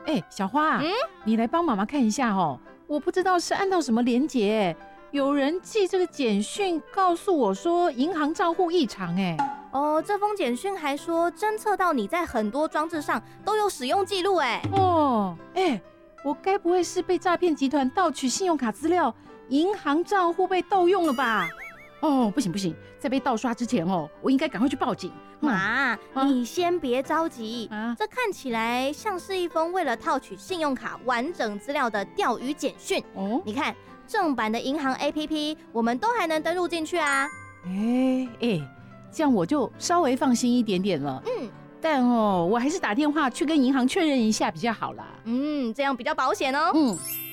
小花啊，你来帮妈妈看一下哦。我不知道是按到什么连结，有人寄这个简讯告诉我说银行账户异常。 这封简讯还说侦测到你在很多装置上都有使用记录。 我该不会是被诈骗集团盗取信用卡资料，银行账户被盗用了吧？不行，在被盗刷之前我应该赶快去报警。 妈，你先别着急，这看起来像是一封为了套取信用卡完整资料的钓鱼简讯。你看正版的银行 APP， 我们都还能登录进去啊。 这样我就稍微放心一点点了。但我还是打电话去跟银行确认一下比较好啦。 这样比较保险哦。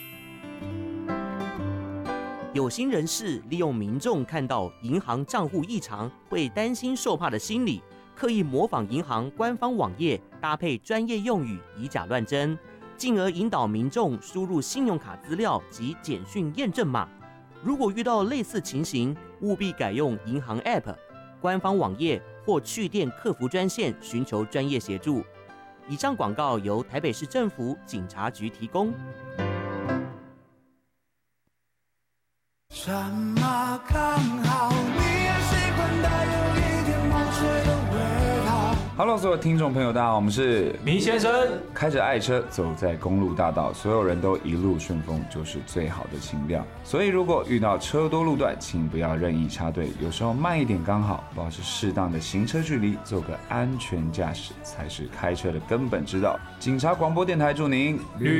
有心人士利用民众看到银行账户异常会担心受怕的心理，刻意模仿银行官方网页，搭配专业用语以假乱真，进而引导民众输入信用卡资料及简讯验证码。如果遇到类似情形，务必改用银行 App、官方网页或去电客服专线寻求专业协助。以上广告由台北市政府警察局提供。 什么刚好？你也喜欢带有一点墨水的味道。 Hello， 所有听众朋友，大家好，我们是迷先生。 开着爱车走在公路大道，所有人都一路顺风，就是最好的情调。所以如果遇到车多路段，请不要任意插队，有时候慢一点刚好，保持适当的行车距离，做个安全驾驶才是开车的根本之道。警察广播电台祝您